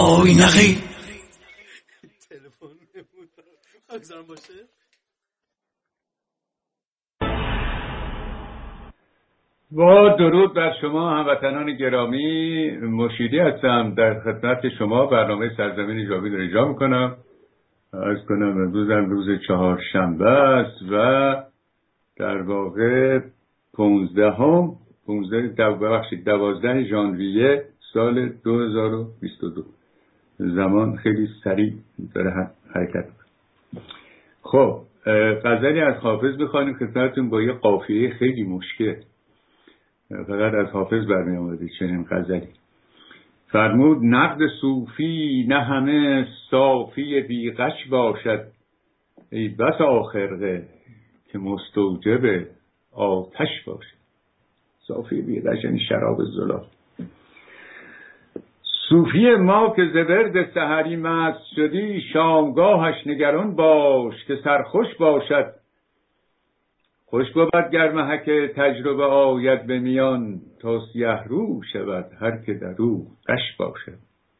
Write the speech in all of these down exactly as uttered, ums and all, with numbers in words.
آی نخی تلفن نمود بگذارم باشه. با درود بر شما هموطنان گرامی، مرشیدی هستم در خدمت شما. برنامه سرزمین جاوید رو اجرا میکنم. عرض کنم امروز هم روز چهارشنبه است و در واقع پونزدهم پونزده دو ببخشید دوازده ژانویه سال دو هزار و بیست و دو. زمان خیلی سریع داره حرکت میکنه. خب غزلی از حافظ بخوانیم خدمتتون با یه قافیه خیلی مشکل. فقط از حافظ برمی آمده چنین غزلی. فرمود نقد صوفی نه همه صافی بی غش باشد، ای بس آخرقه که مستوجب آتش باشد. صافی بی غش یعنی شراب زلال. صوفی ما که زبرد سحری مست شدی، شامگاهش نگران باش که سرخوش باشد. خوش بود گر محک تجربه آید به میان، تا سیه رو شود هر که در او غش باشد.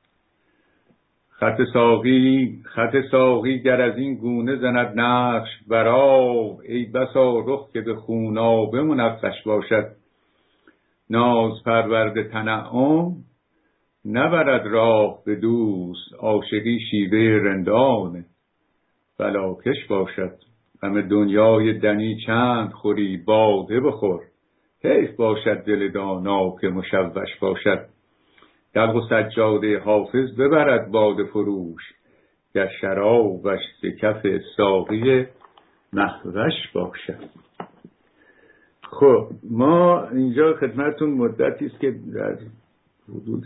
خط ساقی خط ساقی گر از این گونه زند نقش بر آب، ای بسا رخ که به خونابه منقش باشد. ناز پرورد تنعم نبرد راه به دوست، عاشقی شیوه رندان بلاکش باشد. همه دنیای دنی چند خوری باده بخور، حیف باشد دل دانا که مشوش باشد. دلق و سجاده حافظ ببرد باده فروش، گر شرابش ز کف ساقی مهوش باشد. خب ما اینجا خدمتون مدتی است که در حدود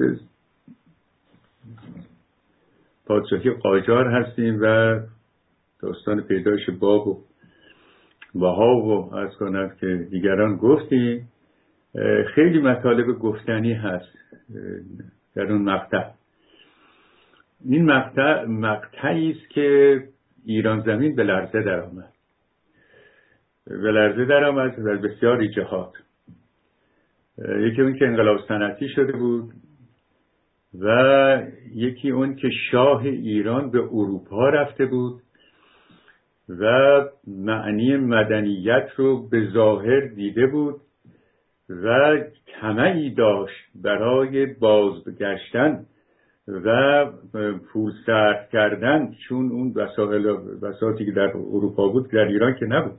پادشاهی قاجار هستیم و داستان پیدایش باب و وهاب و عرض کنم که دیگران گفتیم. خیلی مطالب گفتنی هست در اون مقطع. این مقطع مقطعی است که ایران زمین به لرزه در آمد به لرزه در آمد در بسیاری جهات. یکی اون که انقلاب صنعتی شده بود و یکی اون که شاه ایران به اروپا رفته بود و معنی مدنیت رو به ظاهر دیده بود و طمعی داشت برای بازگشتن و پول صرف کردن، چون اون وسایل وساطی که در اروپا بود در ایران که نبود.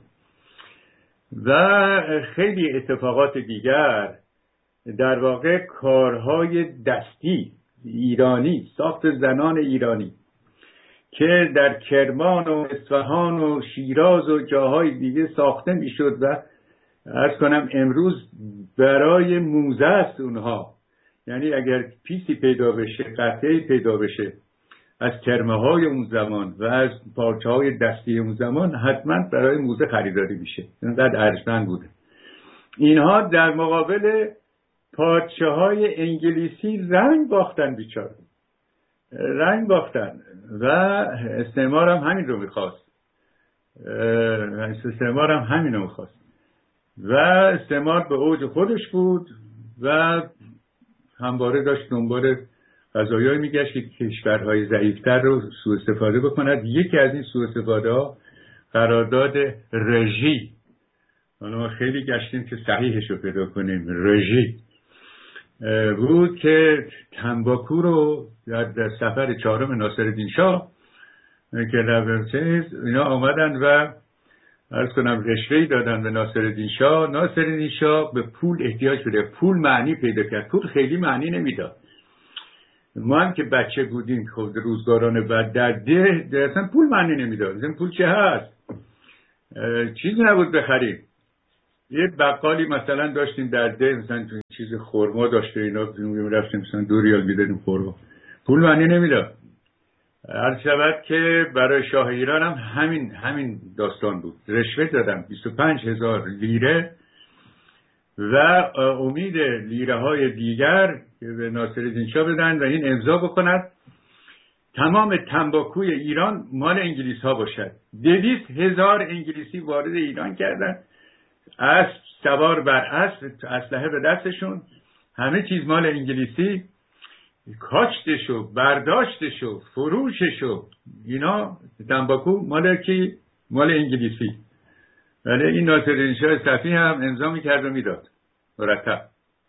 و خیلی اتفاقات دیگر، در واقع کارهای دستی ایرانی، ساخت زنان ایرانی که در کرمان و اصفهان و شیراز و جاهای دیگه ساخته میشد و عرض کنم امروز برای موزه است اونها. یعنی اگر پیسی پیدا بشه، قطعه‌ای پیدا بشه از کرمه های اون زمان و از پارچه های دستی اون زمان، حتما برای موزه خریداری میشه. اینقدر ارزشمند بوده. اینها در مقابل پارچه های انگلیسی رنگ باختن، بیچاره رنگ باختن و استعمار هم همین رو میخواست. استعمار هم همین رو میخواست و استعمار به اوج خودش بود و همواره داشت دنبال قضایایی میگشت که کشورهای ضعیفتر رو سوء استفاده بکند. یکی از این سوء استفاده ها قرارداد رژی. حالا ما خیلی گشتیم که صحیحش رو پیدا کنیم. رژی بود که تنباکو رو در سفر چهارم ناصرالدین شاه که نوبتیز اینا آمدن و عرض کنم رشوه‌ای دادن به ناصرالدین شاه. ناصرالدین شاه به پول احتیاج داشت. پول معنی پیدا کرد. پول خیلی معنی نمیداد. ما هم که بچه بودیم خود روزگاران بعد در ده, ده اصلا پول معنی نمیداد. این پول چه هست؟ چیزی نبود بخریم. یه بقالی مثلا داشتیم در ده، مثلا چیز خرما داشته، اینا رفتیم مثلا دو ریال میدادیم خرما. پول معنی نمیداد. عرض شود که برای شاه ایران هم همین همین داستان بود. رشوه دادم بیست و پنج هزار لیره و امید لیره های دیگر که به ناصرالدین شاه بدن و این امضا بکند تمام تنباکوی ایران مال انگلیس ها باشد. دویست هزار انگلیسی وارد ایران کردن، اسب سوار بر اسب، اسلحه به دستشون، همه چیز مال انگلیسی کاشتش و برداشتش و فروشش و اینا تنباکو مال کی؟ مال انگلیسی. ولی این ناصرالدین شاه صفی هم امضا میکرد و میداد مرتب.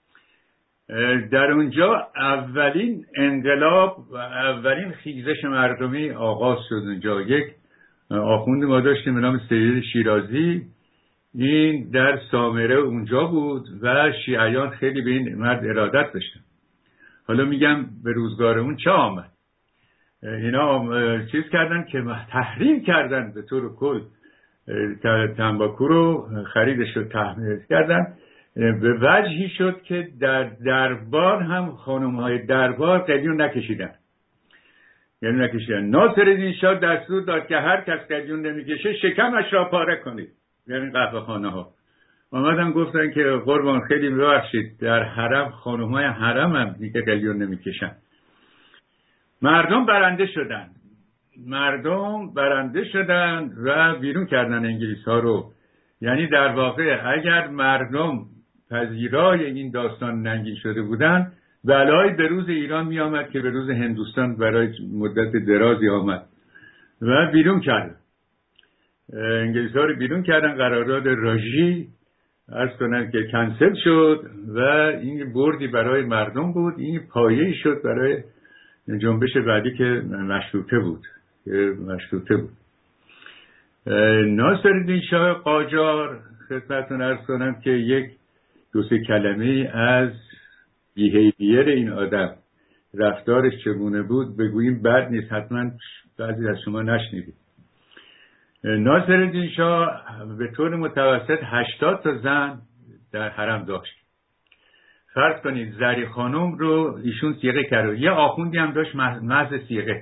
در اونجا اولین انقلاب و اولین خیزش مردمی آغاز شد. اونجا یک آخوند ما داشتیم به نام سید شیرازی، این در سامره اونجا بود و شیعیان خیلی به این مرد ارادت داشتن. حالا میگم به روزگار اون چه آمد؟ اینا چیز کردن که تحریم کردن به طور کل تنباکو رو، خریدش رو تحریم کردن. به وجهی شد که در دربار هم خانم‌های دربار قلیون نکشیدن، یعنی نکشیدن. ناصرالدین شاه دستور داد که هر کس قلیون نمیکشه شکمش را پاره کنید، یعنی قهوه خانه ها. آمدن گفتن که قربان خیلی ببخشید در حرم خانم‌های حرم هم دیگه قلیون نمیکشن. مردم برنده شدن، مردم برنده شدن و بیرون کردن انگلیس ها رو. یعنی در واقع اگر مردم پذیرای این داستان ننگین شده بودن، بلای به روز ایران می آمد که به روز هندوستان برای مدت درازی آمد و بیرون کردن. انگلیس ها رو بیرون کردن. قرارداد راژی عرض کنن که کنسل شد و این بردی برای مردم بود. این پایه‌ای شد برای جنبش بعدی که مشروطه بود مشروطه بود. ناصرالدین شاه قاجار خدمتتون عرض کنم که یک دو سه کلمه از بیهیویر این آدم، رفتارش چگونه بود بگوییم بد نیست، حتما بعضی از شما نشنیدید. ناصرالدین شاه به طور متوسط هشتاد تا زن در حرم داشت. فرض کنید زری خانم رو ایشون صیغه کرد، یه آخوندی هم داشت محض صیغه،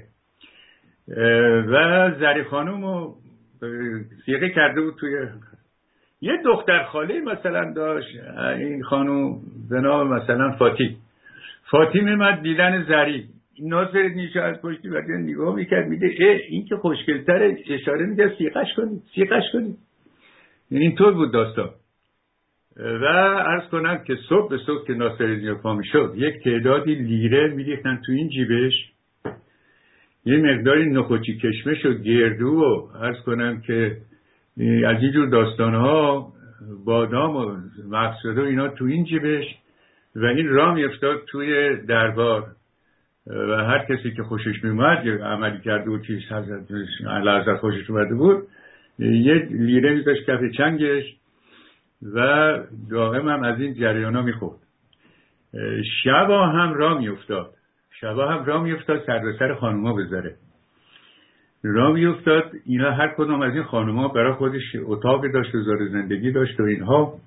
و زری خانم رو صیغه کرده بود توی یه دختر خاله مثلا داشت این خانم به نام مثلا فاتی. فاتی میمد دیدن زری، ناصرالدین شاه از پشتی بعد نگاه میکرد، میده اه این که خوشگل‌تره، اشاره میده صیغه‌اش کنید صیغه‌اش کنید. یعنی اینطور بود داستان. و عرض کنم که صبح به صبح که ناصرالدین پا میشد یک تعدادی لیره میریختن تو این جیبش، یه مقداری نخوچی کشمش و گردو و عرض کنم که از اینجور داستانها، بادام و مقصد و اینا تو این جیبش، و این راه میافتاد توی دربار و هر کسی که خوشش میومد یا عملی کرده بود که حضرت خوشش اومده بود یه لیره میذاشت کف چنگش و دائم هم از این جریانا میخورد. شبا هم راه میافتاد شبا هم راه میافتاد سر به سر خانوما بذاره، راه میافتاد. اینا هر کدوم از این خانوما برای خودش اتاق داشت و زار زندگی داشت و اینها.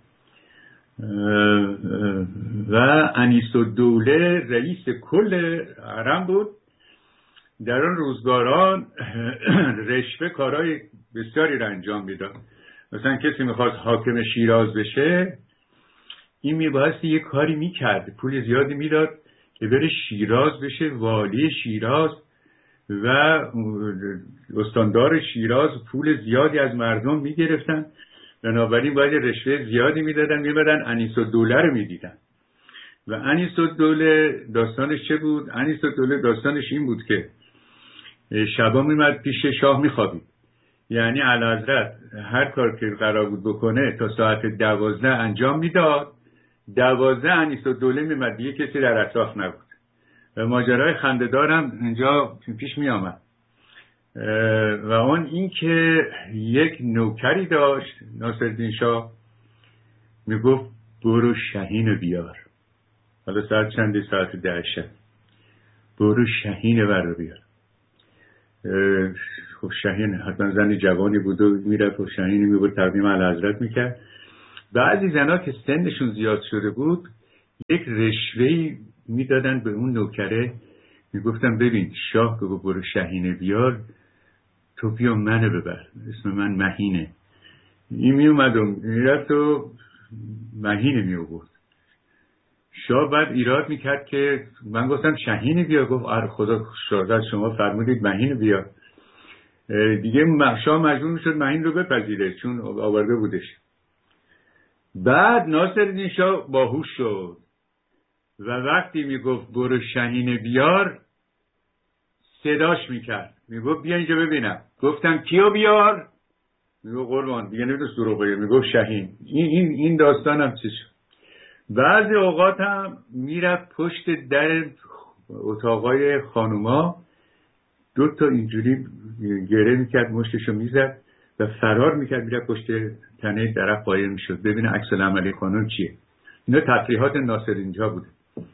و انیس‌الدوله رئیس کل حرم بود. در آن روزگاران رشوه کارهای بسیاری را انجام میداد. مثلا کسی میخواست حاکم شیراز بشه، این میبایستی یک کاری میکرد، پول زیادی میداد که بره شیراز بشه والی شیراز، و استاندار شیراز پول زیادی از مردم میگرفتن، بنابراین باید رشوه زیادی میدادن، میبردن انیس‌الدوله رو میدیدن. و انیس‌الدوله داستانش چه بود؟ انیس‌الدوله داستانش این بود که شبا میمد پیش شاه میخوابید، یعنی اعلیحضرت هر کار که قرار بود بکنه تا ساعت دوازده انجام میداد. دوازده انیس‌الدوله میمد، دیگه کسی در اطراف نبود و ماجرای خنده‌دار هم اینجا پیش می آمد. و اون این که یک نوکری داشت ناصرالدین شاه، میگفت برو شهین بیار. حالا ساعت چندی؟ ساعت ده شب. برو شهین بر رو بیار. خب شهین حتما زن جوانی بود و میرفت و شهینی میبود تقدیم اعلیحضرت میکرد. بعضی زنها که سنشون زیاد شده بود یک رشوهی میدادن به اون نوکره، میگفتن ببین شاه بگو برو شهینه بیار، تو بیا منو ببر، اسم من مهینه. این میومد و میرفت و مهینه میوگود. شاه بعد ایراد میکرد که من گفتم شهینه بیا، گفت آره خدا شاید شما فرمودید مهینه بیا. دیگه شاه مجبور میشد مهین رو بپذیره چون آورده بودش. بعد ناصرالدین شاه باهوش شد، و وقتی میگفت برو شهین بیار صداش میکرد، میگفت بیا اینجا ببینم. گفتم کیو بیار؟ میگفت قربان دیگه نمیدونست دروغ بگه، میگفت شهین. این این این داستانم چی شد. بعضی اوقات هم میرفت پشت در اتاقای خانوما دو تا اینجوری گره میکرد، مشتشو میزد و فرار میکرد، میرفت پشت تنه درخت قایم میشد ببینه عکس العمل خانم چیه. اینا تفریحات ناصرینجا بوده.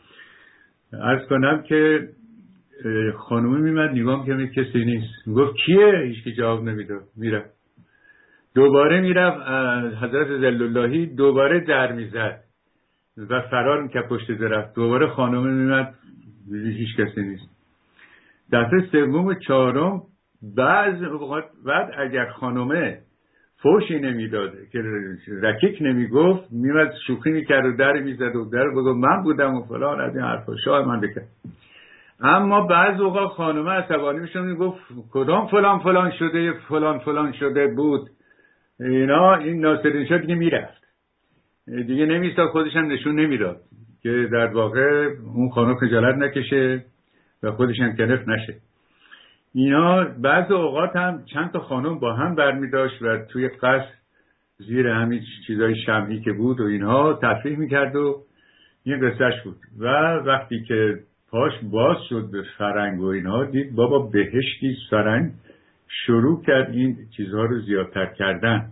عرض کنم که خانومی میمد نگاه که کسی نیست، میگفت کیه؟ هیچ که جواب نمیداد، میرفت دوباره میرفت حضرت ذلاللهی دوباره در میزد و فرار میکرد پشت درخت. دوباره خانومی میمد هیچ کسی نیست. دفعه سوم و چهارم بعض اوقات بعد اگر خانومه فوشی نمیداده که رکیک نمیگفت، میمد شوخی میکرد و در میزد و در بگو من بودم و فلان، از این حرفا شاه من بکرد. اما بعض اوقات خانومه عصبانی میشد، میگفت کدام فلان فلان شده فلان فلان شده بود اینا. این ناصرین شاه دیگه میرفت دیگه، نمیستاد، خودش هم نشون نمیداد که در واقع اون خانم خجالت نکشه و خودش هم کنف نشه. اینا بعض اوقات هم چند تا خانم با هم برمی داشت و توی قصر زیر همین چیزای شمعی که بود و اینها تفریح میکرد و این قصهش بود. و وقتی که پاش باز شد به فرنگ و اینها، دید بابا بهشتی فرنگ شروع کرد این چیزها رو زیادتر کردن،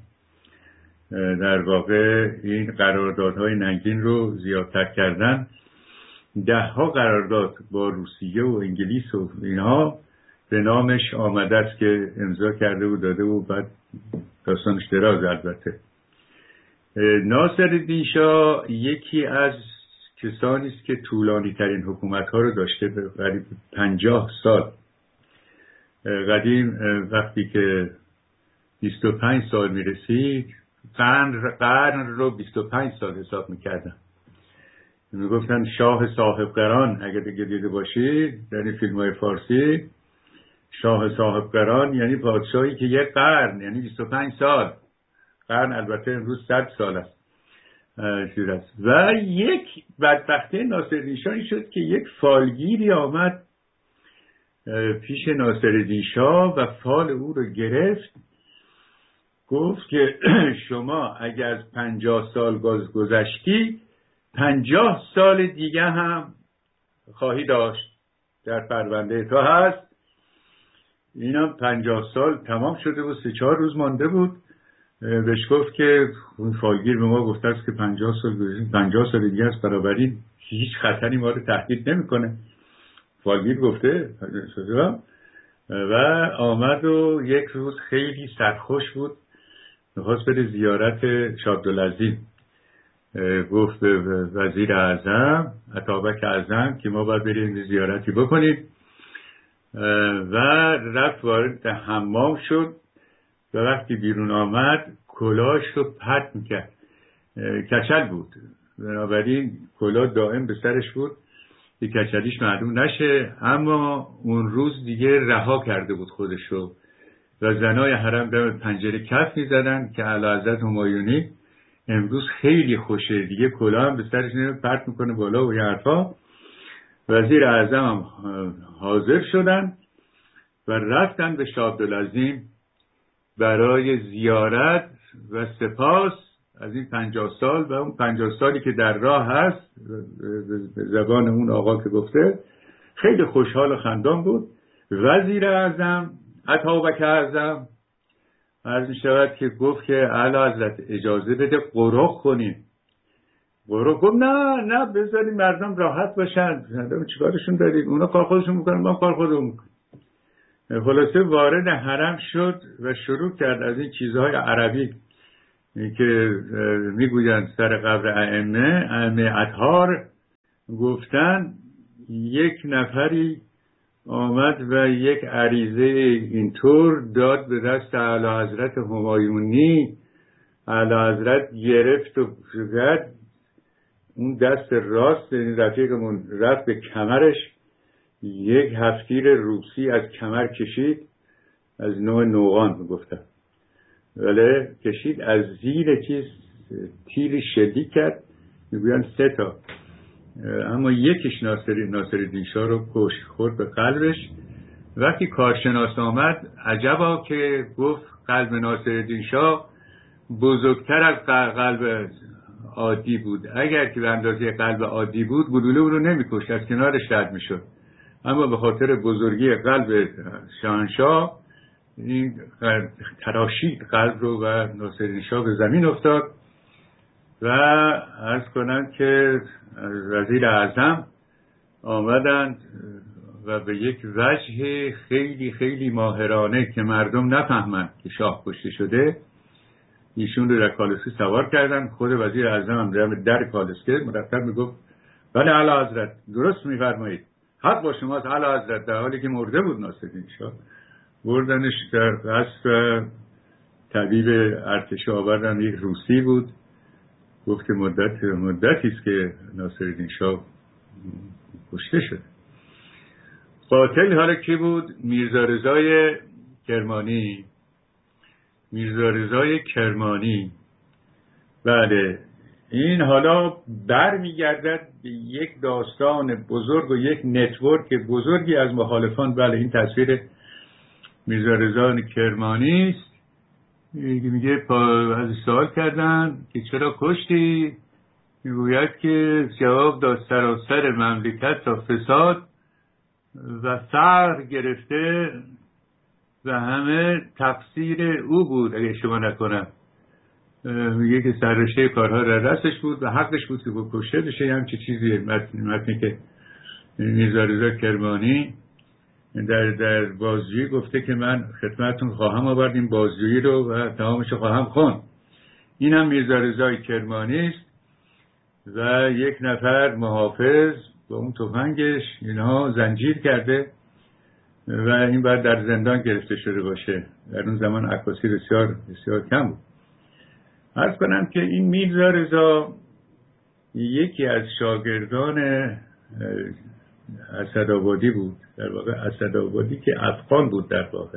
در واقع این قراردادهای ننگین رو زیادتر کردن. ده ها قرارداد با روسیه و انگلیس و اینها به نامش آمده است که امضا کرده و داده و بعد داستانش دراز. البته ناصرالدین شاه یکی از کسانی است که طولانی ترین حکومت ها رو داشته، به قریب پنجاه سال. قدیم وقتی که بیست و پنج سال میرسید قرن قرن رو بیست و پنج سال حساب میکردن. میگفتن شاه صاحب قران، اگر دیگه دیده باشید در این فیلم های فارسی، شاه صاحب قران یعنی پادشاهی که یک قرن یعنی بیست و پنج سال، قرن البته امروز صد سال است. و یک بدبختی ناصرالدین شاه شد که یک فالگیری آمد پیش ناصرالدین شاه و فال او رو گرفت. گفت که شما اگر از پنجاه سال گذشتی پنجاه سال دیگه هم خواهی داشت، در پرونده تو هست. اینا پنجاه سال تمام شده و سه چهار روز مانده بود. بهش گفت که اون فالگیر به ما گفته است که پنجاه سال گذشته، پنجاه سال دیگه است، بنابراین هیچ خطری ما رو تهدید نمیکنه. فالگیر گفته و آمد و یک روز خیلی سرخوش بود، میخواست بره زیارت شاه عبدالعظیم. گفت به وزیر اعظم اتابک اعظم که ما باید بریم زیارتی بکنیم و رفت وارد حمام شد و وقتی بیرون آمد کلاهش رو پرت میکرد. کچل بود، بنابراین کلاه دائم به سرش بود که کچلیش معلوم نشه. اما اون روز دیگه رها کرده بود خودش رو و زنای حرم در پنجره کف میزدن که اعلیحضرت همایونی امروز خیلی خوشه دیگه کلاه هم به سرش نمید پرت میکنه بالا و یه حرفا. وزیر اعظم هم حاضر شدن و رفتن به شاه عبدالعظیم برای زیارت و سپاس از این پنجاه سال و اون پنجاه سالی که در راه هست. به زبان اون آقا که گفته خیلی خوشحال و خندان بود. وزیر اعظم اتابک اعظم عرض می شود که گفت که اعلیحضرت اجازه بده قرخ کنیم. قرخ گفت نه نه بذاریم مردم راحت باشن، چیکارشون دارید، اونا کار خودشون میکنن ما کار خودمون میکنیم. خلاصه وارد حرم شد و شروع کرد از این چیزهای عربی که میگویند سر قبر ائمه ائمه اطهار گفتن. یک نفری آمد و یک عریضه اینطور داد به دست اعلیحضرت همایونی. اعلیحضرت گرفت و زد، اون دست راست رفیقمون رفت به کمرش، یک هفتیر روسی از کمر کشید، از نوع نوغان گفتن ولی کشید، از زیر چیز تیری شلیک کرد، میگوین سه تا اما یکیش ناصری ناصرالدین شاه رو کشت، خورد به قلبش. وقتی کارشناس آمد عجبا که گفت قلب ناصرالدین شاه بزرگتر از قلب عادی بود، اگر که به اندازه قلب عادی بود گلوله او رو نمی‌کشت، از کنارش رد می‌شد، اما به خاطر بزرگی قلب شاهنشاه این تراشید قلب رو و ناصرالدین شاه به زمین افتاد. و عرض کنند که وزیر اعظم آمدند و به یک وجه خیلی خیلی ماهرانه که مردم نفهمند که شاه کشته شده ایشون رو در کالسکه سوار کردن. خود وزیر اعظم هم در در کالسکه مرتب میگفت بله اعلی حضرت درست میفرمایید، حق با شماست اعلی حضرت، در حالی که مرده بود ناصرالدین شاه. بردنش در قصر طبیب ارتش آوردن، یک روسی بود، گفت که مدت مدتی است که ناصرالدین شاه کشته شد. قاتل حالا کی بود؟ میرزا رضای کرمانی. میرزا رضای کرمانی بله، این حالا برمیگردد به یک داستان بزرگ و یک نتورک بزرگی از مخالفان. بله این تصویر میرزا رضا کرمانی است. میگه از سوال کردن که چرا کشتی؟ میگوید که جواب داد سراسر مملکت تا فساد و فقر گرفته و همه تقصیر او بود اگه اشتباه نکنم. میگه که سررشته کارها در دستش بود و حقش بود که کشته بشه. همچی چیزی متنی که میرزا رضا کرمانی در در بازجویی گفته که من خدمتتون خواهم آورد این بازجویی رو و تمامش خواهم خوند. این هم میرزا رضا کرمانی است و یک نفر محافظ با اون تفنگش اینها زنجیر کرده و این بعد در زندان گرفته شده باشه. در اون زمان عکاسی بسیار بسیار کم بود. عرض کنم که این میرزا رضا یکی از شاگردان اسدآبادی بود، در واقع اسدآبادی که افغان بود در واقع.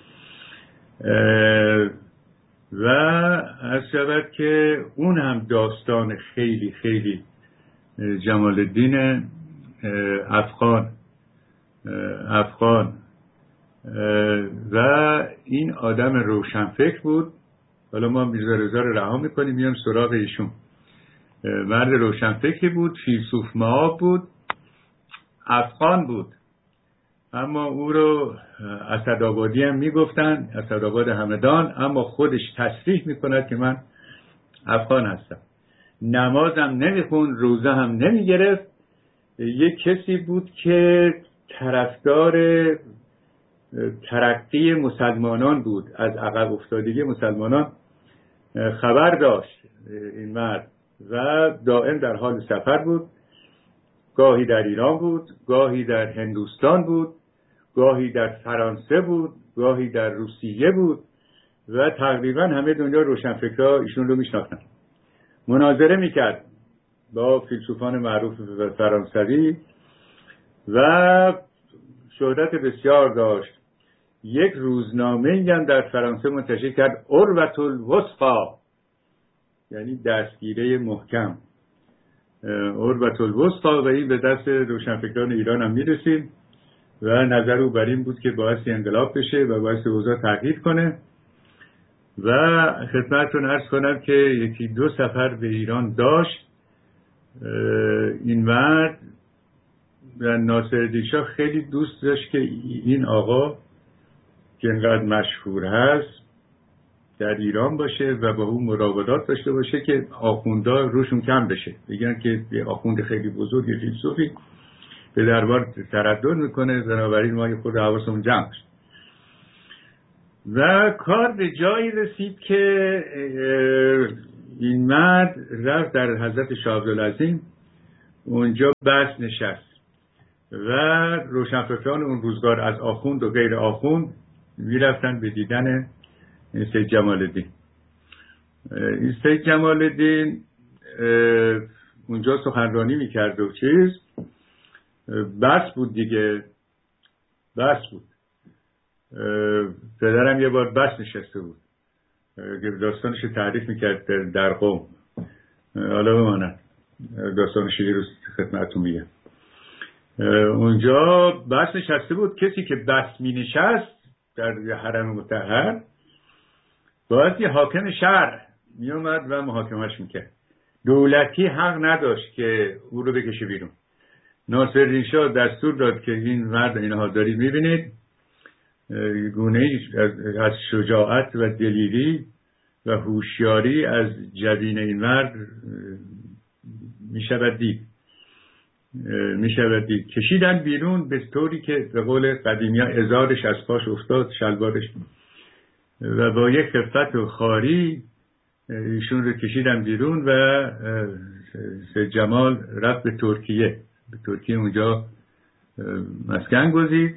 و عرض شود که اون هم داستان خیلی خیلی جمال الدین افغان افغان و این آدم روشنفکر بود. حالا ما میرزا رضا رو رها میکنیم میام سراغ ایشون. مرد روشنفکری بود، فیلسوف مآب بود، افغان بود، اما او رو اسدآبادی هم میگفتن، اسدآباد همدان، اما خودش تصریح میکند که من افغان هستم. نمازم نمیخوند، روزه هم نمیگرفت. یک کسی بود که طرفدار ترقی مسلمانان بود، از عقب افتادگی مسلمانان خبر داشت این مرد و دائم در حال سفر بود. گاهی در ایران بود، گاهی در هندوستان بود، گاهی در فرانسه بود، گاهی در روسیه بود و تقریبا همه دنیا روشنفکرها ایشون رو میشناختن. مناظره میکرد با فیلسوفان معروف فرانسوی و شهرت بسیار داشت. یک روزنامه هم در فرانسه منتشر کرد، عروة الوثقی، یعنی دستگیره محکم، عروة الوثقی، و این به دست روشنفکران ایران هم میرسید و نظر او بر این بود که باعث انقلاب بشه و باعث اوضاع تغییر کنه. و خدمتتون عرض کنم که یکی دو سفر به ایران داشت این مرد و ناصرالدین شاه خیلی دوست داشت که این آقا که اینقدر مشهور هست در ایران باشه و با اون مراودات داشته باشه که آخوندا روشون کم بشه، بگن که یه آخوند خیلی بزرگ فیلسوفی به دربار تردد میکنه، بنابراین ما خود حواسمون جمع بشه. و کار به جایی رسید که این مرد رفت در حضرت شاه عبدالعظیم، اونجا بحث نشست و روشنفکران اون روزگار از آخوند و غیر آخوند میرفتن به دیدن سید جمال الدین. این سید جمال الدین اونجا سخنرانی میکرد و چیز بس بود دیگه، بس بود. پدرم یه بار بس نشسته بود که داستانش تعریف میکرد در قم. حالا بماند داستان شیری رو خدمتتون میگم. اونجا بس نشسته بود، کسی که بس می نشست در حرم مطهر باید یه حاکم شهر می اومد و محاکمش میکرد. دولتی حق نداشت که او رو بکشه بیرون. ناصرالدین شاه دستور داد که این مرد اینها دارید میبینید گونه از شجاعت و دلیری و هوشیاری از جبین این مرد میشود دید میشود دید کشیدن بیرون به طوری که به قول قدیمی ها ازارش از پاش افتاد، شلوارش، و با یک خفت و خاری ایشون رو کشیدن بیرون و سید جمال رفت به ترکیه. به ترکیه اونجا مسکن گزید.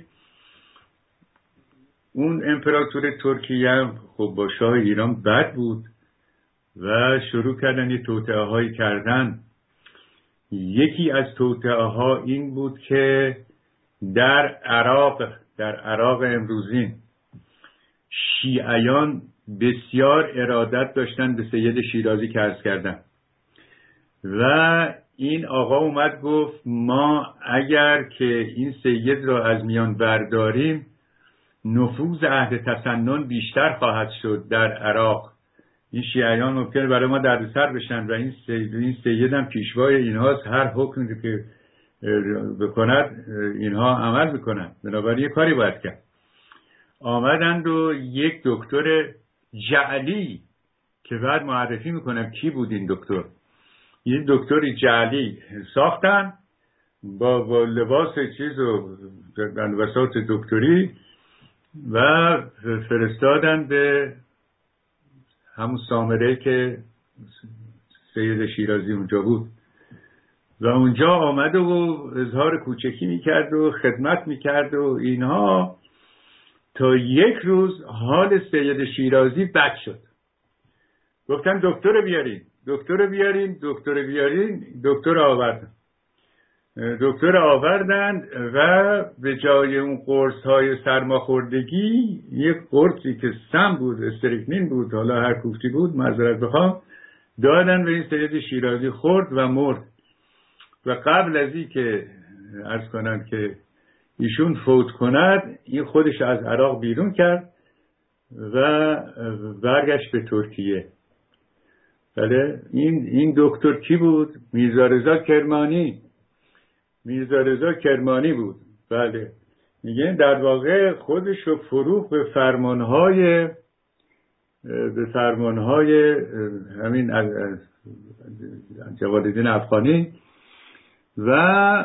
اون امپراتور ترکیه هم خب با شاه ایران بد بود و شروع کردن یه توطئه هایی کردن. یکی از توطئه ها این بود که در عراق در عراق امروزین شیعیان بسیار ارادت داشتن به سید شیرازی که عرض کردن و این آقا اومد گفت ما اگر که این سید را از میان برداریم نفوذ اهل تسنن بیشتر خواهد شد در عراق. این شیعیان ممکنه برای ما دردسر بشن و این سید این سید هم پیشوای اینهاست، هر حکمی که بکند اینها عمل میکنن، بنابراین یه کاری باید کرد. آمدند و یک دکتر جعلی که بعد معرفی میکنم کی بود این دکتر، یه دکتری جعلی ساختن با, با لباس چیز و در وسط دکتری و فرستادن به همون سامره که سید شیرازی اونجا بود و اونجا آمده و اظهار کوچکی میکرد و خدمت میکرد و اینها، تا یک روز حال سید شیرازی بد شد. گفتن دکتر بیارین دکتر بیارین دکتر بیارین دکتر آوردن دکتر آوردن و به جای اون قرص های سرماخوردگی یک قرصی که سم بود، استریکنین بود، حالا هر کوفتی بود معذرت بخوام، دادن به این سید شیرازی، خورد و مرد. و قبل از این که عرض کنم که ایشون فوت کند این خودش از عراق بیرون کرد و برگشت به ترکیه. بله این این دکتر کی بود؟ میرزا رضا کرمانی. میرزا رضا کرمانی بود. بله میگه در واقع خودش رو فروخت به فرمانهای به فرمانهای همین جوادالدین افغانی و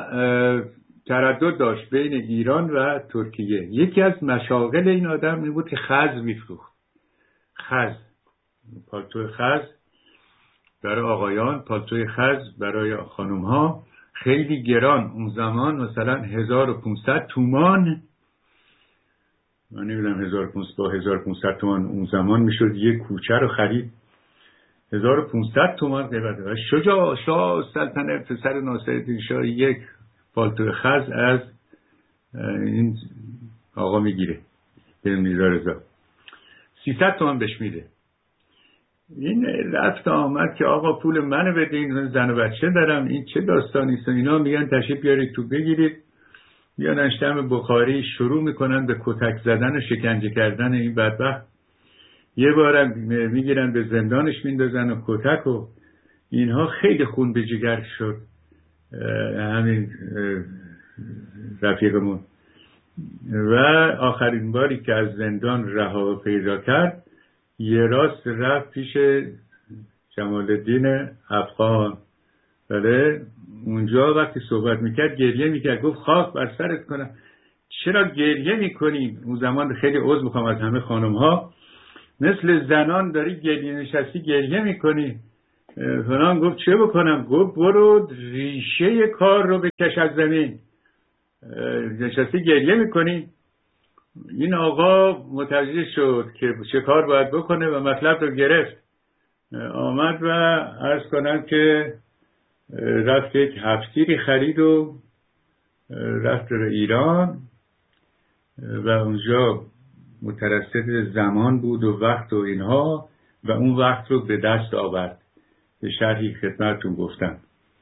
تردد داشت بین ایران و ترکیه. یکی از مشاغل این آدم این بود که خز میفروخت. خز، پالتوی خز برای آقایان، پالتوی خز برای خانم ها، خیلی گران. اون زمان مثلا هزار و پونصد تومان، من نمیدونم هزار و پونصد با هزار و پونصد تومان اون زمان میشد یک کوچه رو خرید. هزار و پونصد تومان قیمت داشت. شجاع شاه سلطنت پسر ناصرالدین شاه یک پالتو خز از این آقا میگیره به میرزا رضا، سیصد تومان بهش میده. این رفت آمد که آقا پول منو بدین، زن و بچه دارم، این چه داستانیست؟ اینا میگن تشریف بیارید تو بگیرید. میان انشتم بخاری شروع میکنن به کتک زدن و شکنجه کردن این بدبخت. یه بارم میگیرن به زندانش میندازن و کتک و اینها. خیلی خون به جگر شد همین رفیقمون و آخرین باری که از زندان رها پیدا کرد یه راست رفت پیش جمال الدین افغان. بله اونجا وقتی صحبت میکرد گریه میکرد، گفت خاک بر سرت کنم، چرا گریه میکنی؟ اون زمان خیلی عذر میخوام از همه خانم ها، مثل زنان داری گریه نشستی گریه میکنی فلان. گفت چه بکنم؟ گفت برو ریشه کار رو بکش از زمین، نشستی گریه میکنی. این آقا متوجه شد که چه کار باید بکنه و مطلب رو گرفت. آمد و عرض کنم که رفت یک هفتیری خرید و رفت به ایران و اونجا مترصد زمان بود و وقت و اینها و اون وقت رو به دست آورد. به شرحی خدمتتون گفتم.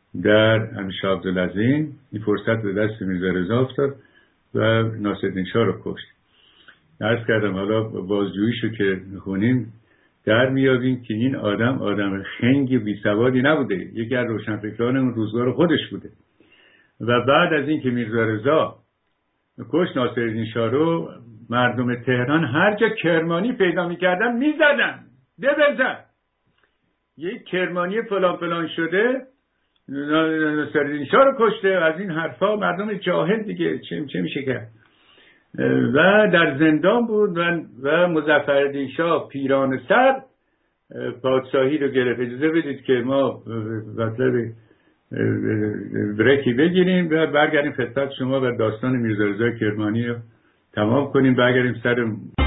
در امیرشاه عبدالعظیم این فرصت به دست میرزا رضا افتاد و ناصرالدین شاه رو کشت. عرض کردم حالا بازجوییشو که خونیم در میابیم که این آدم آدم خنگ بیسوادی نبوده، یکی از روشنفکران اون روزگار خودش بوده و بعد از این که میرزا رضا کشت ناصرالدین شاه رو، مردم تهران هر جا کرمانی پیدا میکردن میزدن ببزن. یک کرمانی فلان فلان شده ناصرالدین شاه رو کشته، از این حرفا مردم جاهل دیگه چه, چه میشه کرد. و در زندان بود و, و مظفرالدین شاه پیران سر پادشاهی رو گرفت. اجازه بدید که ما مطلب بریکی بگیریم و برگردیم خدمت شما و داستان میرزا رضا کرمانی رو تمام کنیم. برگردیم سر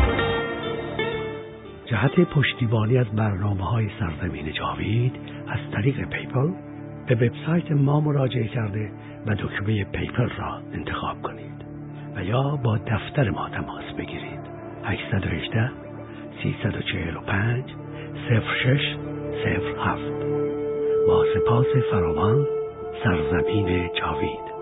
جهت پشتیبانی از برنامه‌های سرزمین جاوید از طریق پیپل به وبسایت ما مراجعه کرده و دکمه پیپل را انتخاب کنید و یا با دفتر ما تماس بگیرید. هشت یک هشت سه چهار پنج صفر شش صفر هفت. با سپاس فراوان، سرزمین جاوید.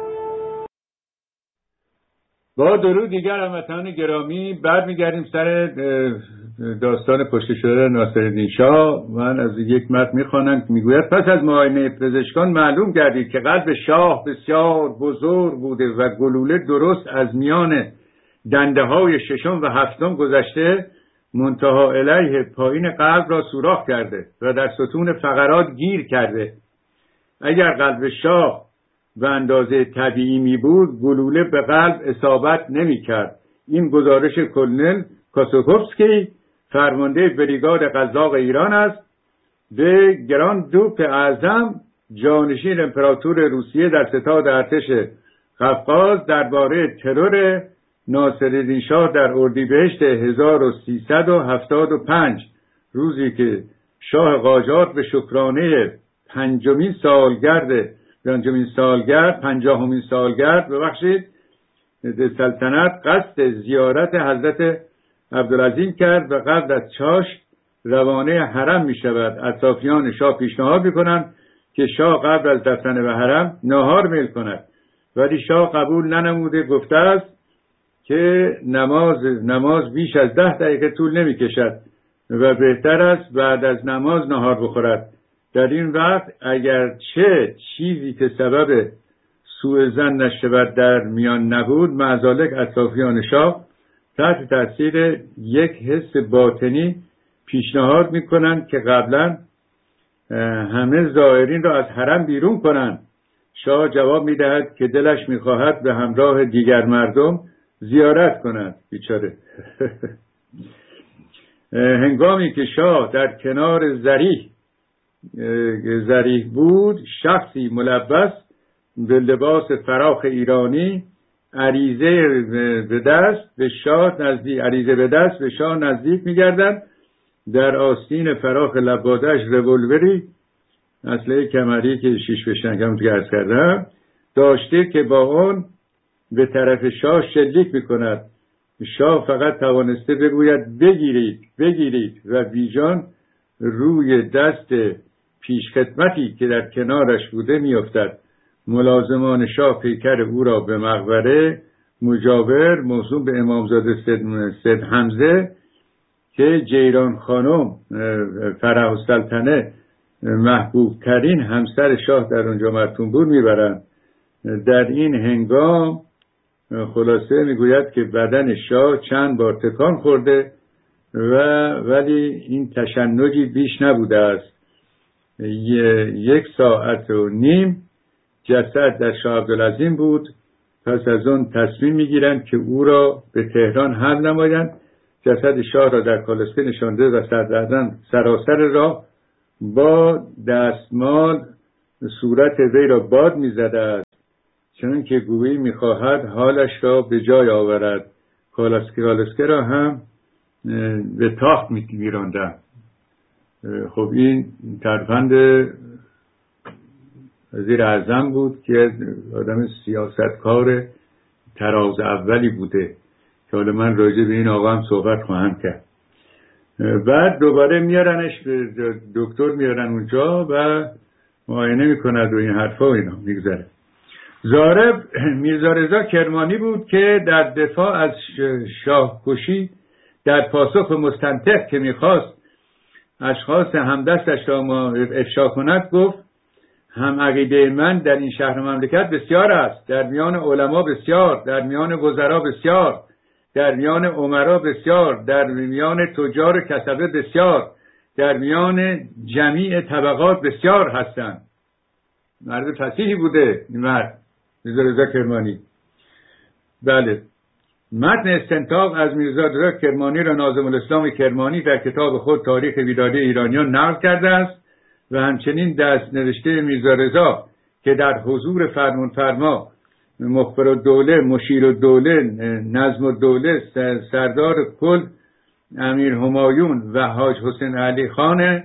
با درود دیگر هموطنان گرامی، بعد میگردیم سر داستان کشته شده ناصرالدین شاه. من از یک متن میخوانم که میگوید پس از معاینه پزشکان معلوم گردید که قلب شاه بسیار بزرگ بوده و گلوله درست از میان دنده های ششم و هفتم گذشته منتها الیه پایین قلب را سوراخ کرده و در ستون فقرات گیر کرده. اگر قلب شاه به اندازه طبیعی می بود گلوله به قلب اصابت نمی کرد. این گزارش کلنل کاسوکوفسکی فرمانده بریگاد قزاق ایران است. به گراند دوک اعظم جانشین امپراتور روسیه در ستاد ارتش قفقاز درباره ترور ناصرالدین شاه در اردیبهشت هزار و سیصد و هفتاد و پنج، روزی که شاه قاجار به شکرانه پنجمین سالگرد پنجمین سالگرد پنجاهمین سالگرد ببخشید سلطنت قصد زیارت حضرت عبدالعظیم کرد و قبل از چاشت روانه حرم می شود. اطرافیان شاه پیشنهاد می کنند که شاه قبل از رفتن به حرم ناهار میل کند، ولی شاه قبول ننموده. گفته است که نماز نماز بیش از ده دقیقه طول نمی کشد و بهتر است بعد از نماز ناهار بخورد. در این وقت اگر چه چیزی که سبب سوء ظن نشود در میان نبود، معذالک اطرافیان شاه تحت تاثیر یک حس باطنی پیشنهاد میکنند که قبلا همه زائرین را از حرم بیرون کنند. شاه جواب میدهد که دلش میخواهد به همراه دیگر مردم زیارت کند. بیچاره. هنگامی که شاه در کنار زریح زریح بود، شخصی ملبس به لباس فراخ ایرانی عریضه به دست به شاه نزدیک عریضه به دست به شاه نزدیک می‌گردند. در آستین فراخ لباده‌اش رولوری، اسلحه کمری که شیش فشنگ هم تو عرض کردم داشته که با اون به طرف شاه شلیک می‌کند. شاه فقط توانسته بگوید بگیرید بگیرید و بیجان روی دست پیشخدمتی که در کنارش بوده میافتد. ملازمان شاه پیکر او را به مقبره مجاور موسوم به امامزاده سید حمزه که جیران خانم فرح السلطنه محبوب ترین همسر شاه در اونجا مرتون بود میبرند. در این هنگام خلاصه میگوید که بدن شاه چند بار تکان خورده و ولی این تشنجی بیش نبوده است. یک ساعت و نیم جسد در شاه عبدالعظیم بود. پس از اون تصمیم میگیرند که او را به تهران حمل نمایند. جسد شاه را در کالسکه نشانده و سردردن سراسر راه با دستمال صورت وی را باد میزده است، چون که گویی میخواهد حالش را به جای آورد. کالسکه کالسکه را هم به تاخت میراندن. خب این ترفند وزیر اعظم بود که آدم سیاستکار تراز اولی بوده که حالا من راجع به این آقا هم صحبت خواهم کرد. بعد دوباره میارنش دکتر میارن اونجا و معاینه میکند و این حرفا و اینا میگذره. زارب میرزا رضا کرمانی بود که در دفاع از شاهکشی در پاسخ مستنطق که میخواست اشخاص همدستش را افشا کند گفت هم عقیده من در این شهر مملکت بسیار است، در میان علما بسیار، در میان وزرا بسیار، در میان امرا بسیار، در میان تجار و کسبه بسیار، در میان جمیع طبقات بسیار هستند. مرد فصیحی بوده این مرد میرزا رضا کرمانی. بله، متن استنتاق از میرزا رضا کرمانی را ناظم الاسلام کرمانی در کتاب خود تاریخ ویلاده ایرانیان نقل کرده است و همچنین دست نوشته میرزا رضا که در حضور فرمان فرما مخبر الدوله، مشیر الدوله، نظم الدوله، سردار کل امیر همایون و حاج حسین علی خان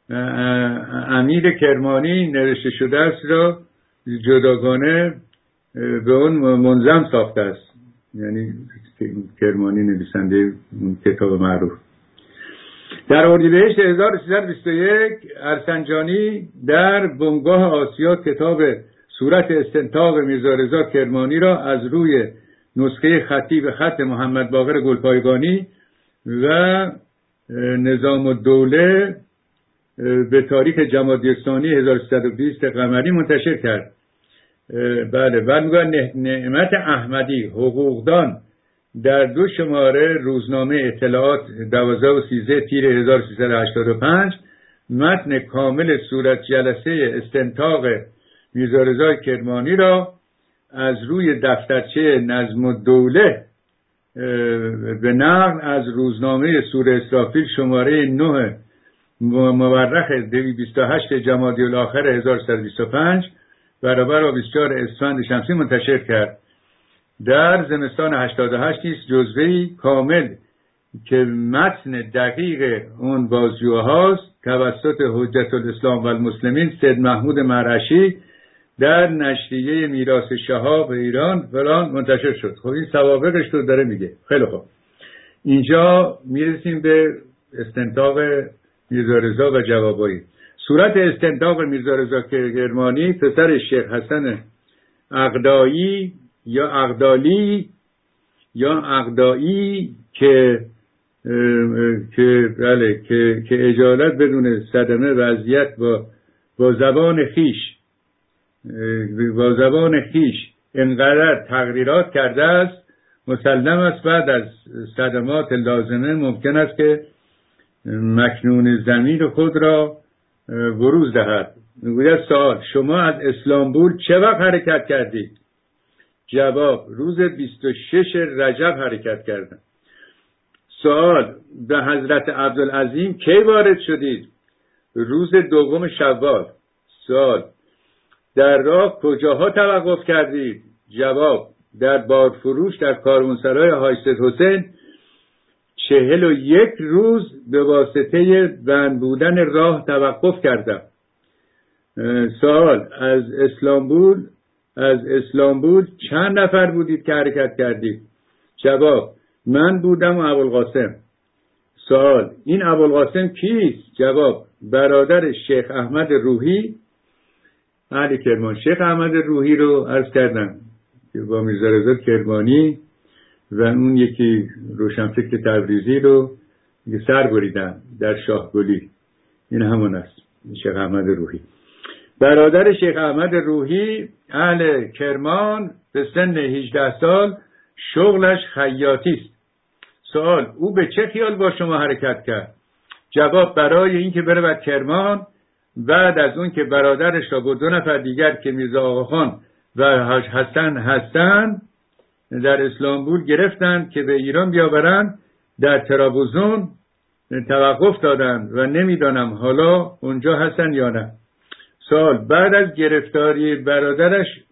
امیر کرمانی نوشته شده است را جداگانه به اون منظم ساخته است. یعنی کرمانی نویسنده کتاب معروف. در اردیبهشت هزار و سیصد و بیست و یک ارسنجانی در بنگاه آسیا کتاب صورت استنتاق میرزا رضا کرمانی را از روی نسخه خطی به خط محمد باقر گلپایگانی و نظام الدوله به تاریخ جمادی الثانی هزار و سیصد و بیست قمری منتشر کرد. بله، بعد میگه نعمت احمدی حقوقدان در دو شماره روزنامه اطلاعات دوازده و سیزده تیر هزار و سیصد و هشتاد و پنج متن کامل صورت جلسه استنتاق میرزا رضا کرمانی را از روی دفترچه نظم الدوله به نقل از روزنامه سور اسرافیل شماره نه مورخ دویست و بیست و هشت جمادی الاخر هزار و سیصد و بیست و پنج برابر با بیست و چهار اسفند شمسی منتشر کرد. در زمستان هشتاد و هشت نیز جزوه‌ای کامل که متن دقیق اون بازجوهاست توسط حجت الاسلام و المسلمین سید محمود مرعشی در نشریه میراث شهاب ایران فلان منتشر شد. خب این سوابقش رو داره میگه. خیلی خوب، اینجا میرسیم به استنتاق میرزا رضا و جوابایی. صورت استنتاق میرزا رضا کرمانی پسر شیخ حسن اغدایی یا اغدالی یا اغدایی که که بله که که اجالت بدون صدمه وضعیت با با زبان خیش با زبان خیش انقدر تغییرات کرده است مسلم است بعد از صدمات لازمه ممکن است که مکنون ضمیر خود را بروز دهد. میگوید سوال: شما از اسلامبول چه وقت حرکت کردید؟ جواب: روز بیست و شش رجب حرکت کردم. سوال: به حضرت عبدالعظیم کی وارد شدید؟ روز دوم شوال. سوال: در راه کجاها توقف کردید؟ جواب: در بارفروش در کاروانسرای حاج سید حسین چهل و یک روز به واسطه بند بودن راه توقف کردم. سوال: از اسلامبول از اسلامبول چند نفر بودید که حرکت کردید؟ جواب: من بودم و ابوالقاسم. سوال: این ابوالقاسم کیست؟ جواب: برادر شیخ احمد روحی اهل کرمان. شیخ احمد روحی رو عرض کردم که با میرزا رضا کرمانی و اون یکی روشنفکر تبریزی رو سر بریدن در شاهگلی. این همون است، شیخ احمد روحی. برادر شیخ احمد روحی اهل کرمان به سن هجده سال شغلش خیاطی است. سوال: او به چه خیال با شما حرکت کرد؟ جواب: برای اینکه بره به کرمان بعد از اون که برادرش را با دو نفر دیگر که میرزا آقاخان و حاج حسن هستند در اسلامبول گرفتن که به ایران بیاورن، در ترابزون توقف دادن و نمیدانم حالا اونجا هستن یا نه. سوال: بعد از گرفتاری برادرش